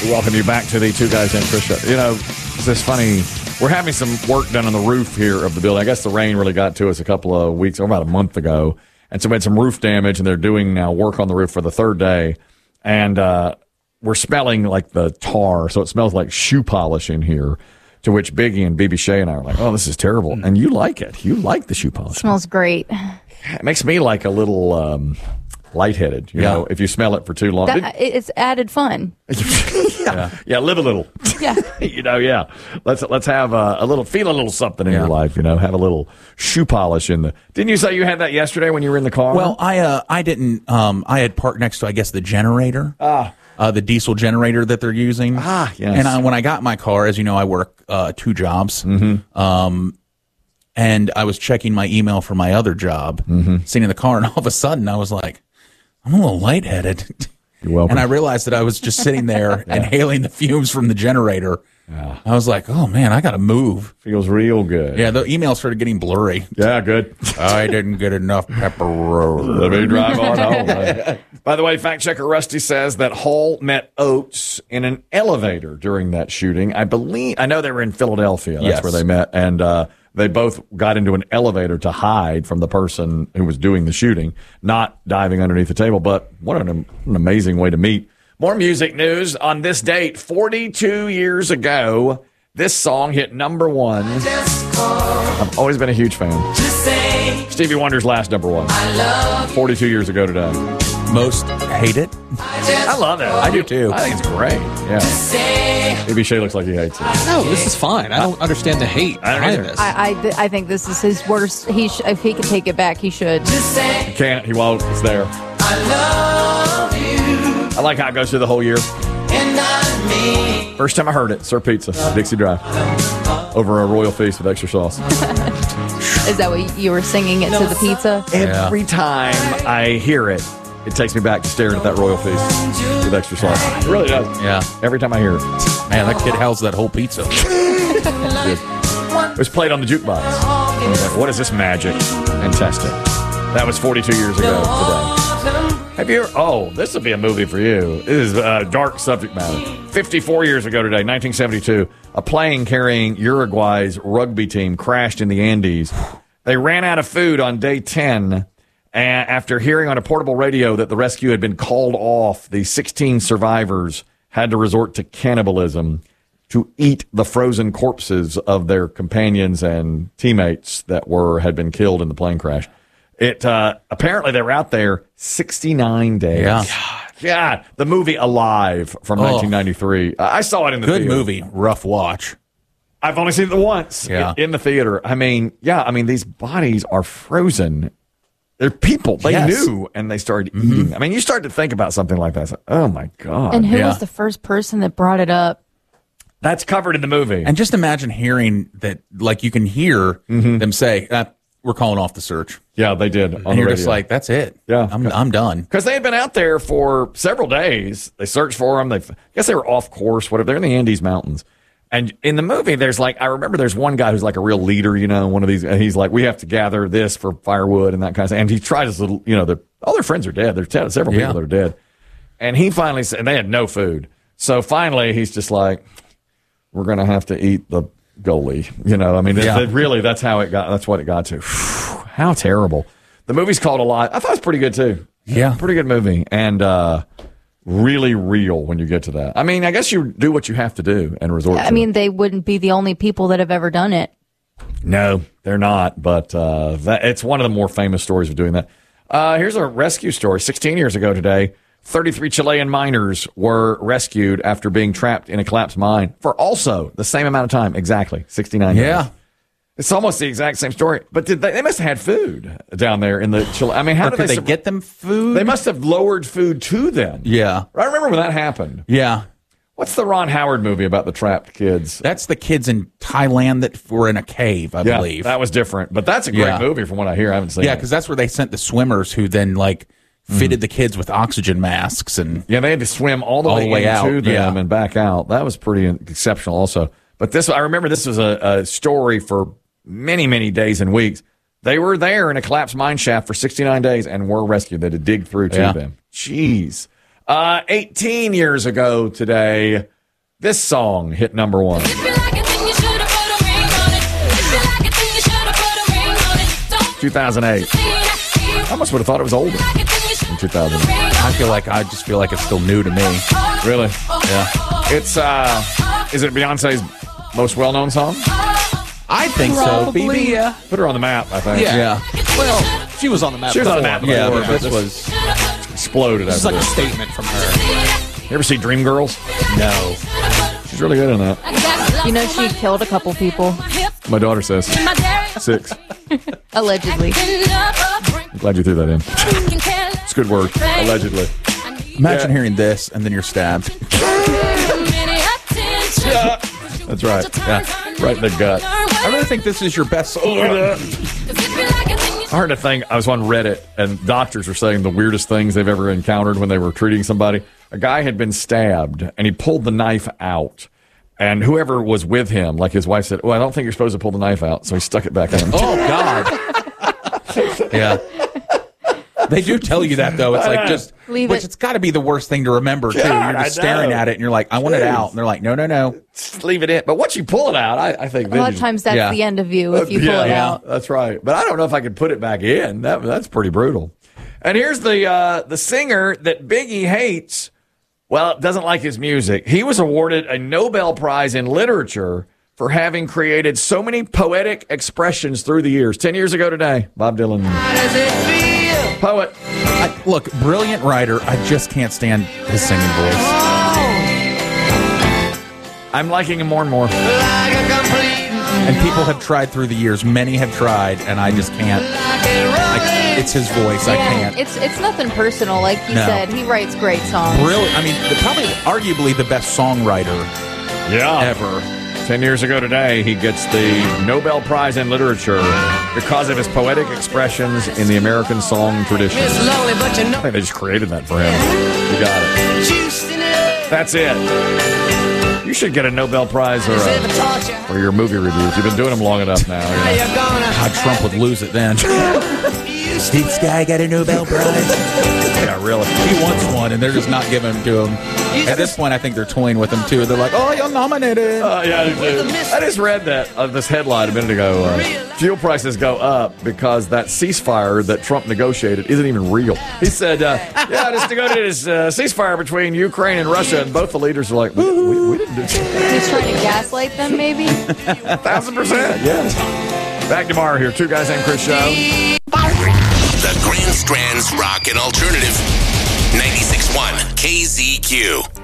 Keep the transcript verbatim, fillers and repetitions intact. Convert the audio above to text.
Welcome you back to the Two Guys and Chris Show. You know, it's just funny. We're having some work done on the roof here of the building. I guess the rain really got to us a couple of weeks, or about a month ago. And so we had some roof damage, and they're doing now work on the roof for the third day. And uh, we're smelling like the tar, so it smells like shoe polish in here. To which Biggie and B B Shea and I are like, oh, this is terrible. And you like it. You like the shoe polish. It smells great. It makes me like a little um, lightheaded, you yeah. know, if you smell it for too long. That, it's added fun. yeah. yeah, yeah, live a little. Yeah, you know, yeah. Let's let's have a, a little, feel a little something in yeah. your life. You know, have a little shoe polish in the. Didn't you say you had that yesterday when you were in the car? Well, I uh, I didn't. Um, I had parked next to, I guess, the generator. Ah. Uh, the diesel generator that they're using. Ah, yes. And I, when I got my car, as you know, I work uh, two jobs. Mm-hmm. Um, and I was checking my email for my other job, mm-hmm. sitting in the car, and all of a sudden I was like, I'm a little lightheaded. You're welcome. And I realized that I was just sitting there yeah. inhaling the fumes from the generator. Yeah. I was like, oh, man, I got to move. Feels real good. Yeah, the email started getting blurry. Yeah, good. I didn't get enough pepperoni. Let me drive on home. Right? By the way, fact checker Rusty says that Hall met Oates in an elevator during that shooting. I believe, I know they were in Philadelphia. That's yes. where they met. And uh, they both got into an elevator to hide from the person who was doing the shooting, not diving underneath the table. But what an, an amazing way to meet. More music news on this date, forty-two years ago. This song hit number one. I've always been a huge fan. Stevie Wonder's last number one. forty-two years ago today. Most hate it. I love it. I do too. I think it's great. Yeah. Maybe Shay looks like he hates it. No, this is fine. I don't understand the hate I don't behind either. this. I, I, th- I think this is his worst. He sh- if he could take it back, he should. He can't. He won't. It's there. I love you. I like how it goes through the whole year. And I mean. First time I heard it, Sir Pizza, Dixie Drive, over a royal feast with extra sauce. Is that what you were singing it to the pizza? Every time I hear it, it takes me back to staring at that royal feast with extra sauce. It really does. Yeah. Every time I hear it. Man, that kid housed that whole pizza. It was played on the jukebox. I was like, what is this magic? And test it. That was forty-two years ago today. Have you ever, oh, this would be a movie for you. This is a dark subject matter. fifty-four years ago today, nineteen seventy-two, a plane carrying Uruguay's rugby team crashed in the Andes. They ran out of food on day ten. And after hearing on a portable radio that the rescue had been called off, the sixteen survivors had to resort to cannibalism to eat the frozen corpses of their companions and teammates that were had been killed in the plane crash. It uh, apparently they were out there sixty-nine days. Yeah. God, God. The movie Alive from oh. nineteen ninety-three. Uh, I saw it in the Good theater. movie. Rough watch. I've only seen it once yeah. in, in the theater. I mean, yeah, I mean, these bodies are frozen. They're people. They yes. knew, and they started mm-hmm. eating. I mean, you start to think about something like that. It's like, oh, my God. And who yeah. was the first person that brought it up? That's covered in the movie. And just imagine hearing that, like, you can hear mm-hmm. them say, ah, we're calling off the search. Yeah, they did. On and the you're radio. just like, that's it. Yeah. I'm, I'm done. Because they had been out there for several days. They searched for them. They, I guess they were off course, whatever. They're in the Andes Mountains. And in the movie, there's like, I remember there's one guy who's like a real leader, you know, one of these, and he's like, we have to gather this for firewood and that kind of thing. And he tries to, you know, the, all their friends are dead. There's t- several people yeah. that are dead. And he finally said, and they had no food. So finally, he's just like, we're going to have to eat the goalie. You know, I mean, yeah. it, it really, that's how it got, that's what it got to. How terrible. The movie's called Alive. I thought it was pretty good, too. Yeah. Pretty good movie. And, uh, really real when you get to that. I mean, I guess you do what you have to do and resort I to mean, it. they wouldn't be the only people that have ever done it. No, they're not. But uh, that, it's one of the more famous stories of doing that. Uh, here's a rescue story. sixteen years ago today, thirty-three Chilean miners were rescued after being trapped in a collapsed mine for also the same amount of time. Exactly. sixty-nine Yeah. days. It's almost the exact same story. But did they, they must have had food down there in the Chile. I mean, how Or did could they, they get them food? They must have lowered food to them. Yeah. I remember when that happened. Yeah. What's the Ron Howard movie about the trapped kids? That's the kids in Thailand that were in a cave, I yeah, believe. that was different. But that's a great Yeah. movie from what I hear. I haven't seen Yeah, it. because that's where they sent the swimmers who then, like, fitted Mm. the kids with oxygen masks. And yeah, they had to swim all the All way, the way into out, them yeah. and back out. That was pretty exceptional also. But this, I remember this was a, a story for many, many days and weeks. They were there in a collapsed mine shaft for sixty-nine days and were rescued. They had to dig through to Yeah. them. Jeez. Uh, eighteen years ago today, This song hit number one. two thousand eight. I almost would have thought it was older in two thousand eight. I feel like I just feel like it's still new to me. Really? Yeah. It's, uh, is it Beyonce's most well-known song? I think so. B B. yeah. Put her on the map, I think. Yeah. Yeah. Well, she was on the map. She was on the before. map. Yeah, before, but this was exploded. This is like a after statement from her. this. You ever see Dreamgirls? no. She's really good in that. You know, she killed a couple people, My daughter says. Six. allegedly. I'm glad you threw that in. It's a good word. Allegedly. Imagine Yeah. hearing this and then you're stabbed. That's right. Yeah. Right in the gut. I really think this is your best song. I heard a thing. I was on Reddit, and doctors were saying the weirdest things they've ever encountered when they were treating somebody. A guy had been stabbed, and he pulled the knife out. And whoever was with him, like his wife said, "Oh, I don't think you're supposed to pull the knife out." So he stuck it back in. Oh, God. Yeah. They do tell you that, though. It's like just, Leave which it. it's got to be the worst thing to remember, too. God, You're just I staring know. at it, and you're like, I want it Jeez. out. And they're like, no, no, no. Just leave it in. But once you pull it out, I, I think A then lot you of just- times that's Yeah. the end of you if you pull yeah, it yeah, out. That's right. But I don't know if I could put it back in. That that's pretty brutal. And here's the uh, the singer that Biggie hates. Well, doesn't like his music. He was awarded a Nobel Prize in Literature for having created so many poetic expressions through the years. Ten years ago today, Bob Dylan. Poet. I, look, brilliant writer. I just can't stand his singing voice. I'm liking him more and more. And people have tried through the years. Many have tried, and I just can't. I, it's his voice. I Yeah, can't. it's it's nothing personal. Like you No. said, he writes great songs. Brilliant. I mean, the, probably, arguably the best songwriter Yeah. ever. Ten years ago today, he gets the Nobel Prize in Literature because of his poetic expressions in the American song tradition. It's lonely, but you know I think they just created that for him. You got it. juicing it. That's it. You should get a Nobel Prize or, If it a, taught you or your movie reviews. You've been doing them long enough now. how You you're gonna God, Trump would lose it then. This guy got a Nobel Prize. know? Yeah, really. He wants one, and they're just not giving it to him. At this point, I think they're toying with him, too. They're like, oh, you're nominated. Uh, yeah, I do. I just read that uh, this headline a minute ago. Uh, fuel prices go up because that ceasefire that Trump negotiated isn't even real. He said, uh, "Yeah, I just negotiated this uh, ceasefire between Ukraine and Russia," and both the leaders are like, "We, we, we didn't do that." He's trying to gaslight them, maybe. Thousand percent, yes. Back tomorrow here, Two Guys Named Chris show. The Grand Strands Rock and Alternative. ninety-six point one K Z Q.